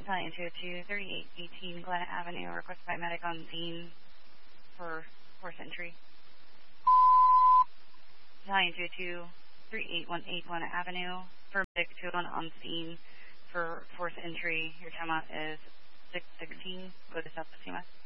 Italian 202, 3818 Glen Avenue, request by medic on scene for fourth entry. Italian 202, 3818 Glen Avenue, for medic 21 on scene for fourth entry. Your timeout is 6:16. Go to South Pacima.